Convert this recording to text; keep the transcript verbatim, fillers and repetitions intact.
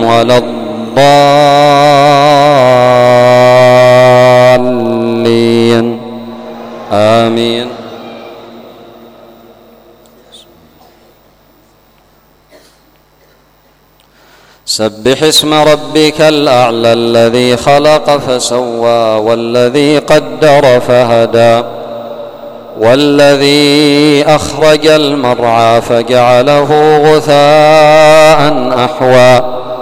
ولا الضالين آمين. سبح اسم ربك الأعلى الذي خلق فسوى والذي قدر فهدى والذي أخرج المرعى فجعله غثاء أحوى